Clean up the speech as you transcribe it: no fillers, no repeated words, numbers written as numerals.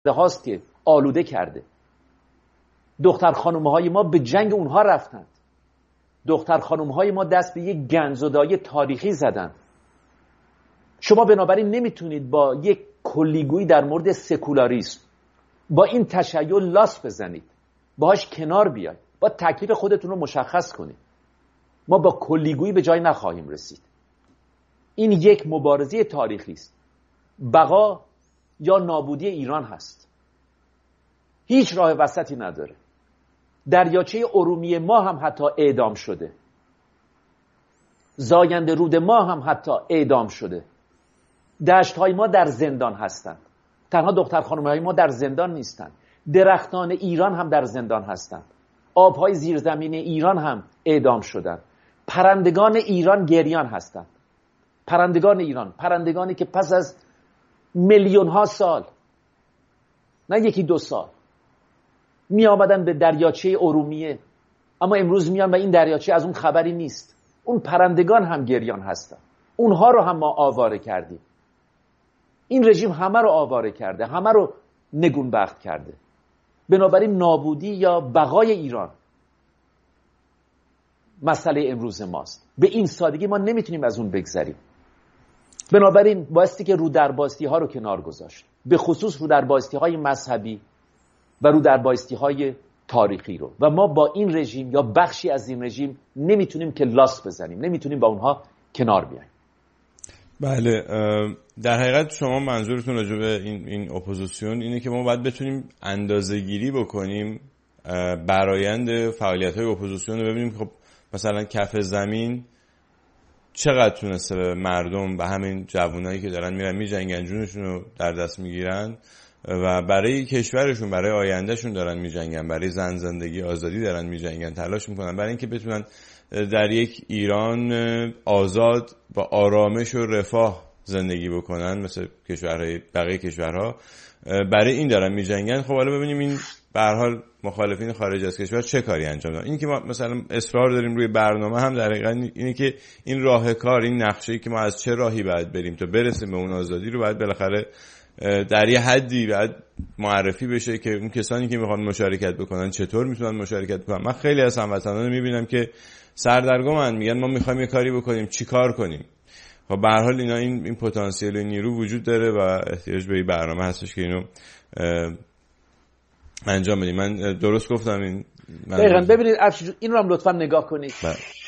هاست که آلوده کرده. دختر خانوم‌های ما به جنگ اونها رفتند. دختر خانوم‌های ما دست به یک گنزدایی تاریخی زدند. شما بنابراین نمیتونید با یک کلیگویی در مورد سکولاریسم با این تشیع لاس بزنید، باهاش کنار بیاید، با تکلیف خودتون رو مشخص کنید. ما با کلیگویی به جای نخواهیم رسید. این یک مبارزه تاریخی است. بقا یا نابودی ایران هست. هیچ راه وسطی نداره. دریاچه ارومیه ما هم حتی اعدام شده. زاینده رود ما هم حتی اعدام شده. دشت‌های ما در زندان هستند. تنها دختر خانم‌های ما در زندان نیستند. درختان ایران هم در زندان هستند. آب‌های زیرزمینی ایران هم اعدام شدند. پرندگان ایران گریان هستند. پرندگان ایران، پرندگانی که پس از میلیون‌ها سال، نه یکی دو سال، می آمدن به دریاچه ارومیه، اما امروز میان و این دریاچه از اون خبری نیست. اون پرندگان هم گریان هستن. اونها رو هم ما آواره کردیم. این رژیم همه رو آواره کرده، همه رو نگونبخت کرده. بنابراین نابودی یا بقای ایران مسئله امروز ماست. به این سادگی ما نمیتونیم از اون بگذریم. بنابراین بایستی که رودربایستی ها رو کنار گذاشت، به خصوص رودربایستی های مذهبی و رودربایستی های تاریخی رو، و ما با این رژیم یا بخشی از این رژیم نمیتونیم که لاس بزنیم، نمیتونیم با اونها کنار بیاییم. بله، در حقیقت شما منظورتون راجع به این اپوزیسیون اینه که ما باید بتونیم اندازه‌گیری بکنیم برآیند فعالیت‌های اپوزیسیون رو، ببینیم خب مثلا کف زمین چقدر تونسته به مردم و همین جوانایی که دارن میرن میجنگن جونشون رو در دست میگیرن و برای کشورشون، برای آیندهشون دارن میجنگن، برای زن زندگی آزادی دارن میجنگن، تلاش میکنن برای اینکه بتونن در یک ایران آزاد با آرامش و رفاه زندگی بکنن مثل کشورهای بقیه کشورها. برای این دارن میجنگن. خب حالا ببینیم این به هر حال مخالفین خارج از کشور چه کاری انجام دادن. این که ما مثلا اصرار داریم روی برنامه هم در حقیقت اینه که این راه کار، این نقشه‌ای که ما از چه راهی باید بریم تا برسیم به اون آزادی رو باید بالاخره در یه حدی باید معرفی بشه که اون کسانی که میخوان مشارکت بکنن چطور میتونن مشارکت بکنن. من خیلی از هموطنان رو میبینم که سردرگمن، میگن ما میخوایم یه کاری بکنیم، چی کار کنیم؟ خب به هر حال اینا این پتانسیل و نیرو وجود داره و احتیاج به این برنامه هستش که اینو انجام بدیم. من درست گفتم؟ این دقیقاً. ببینید افشین، این رو هم لطفاً نگاه کنید.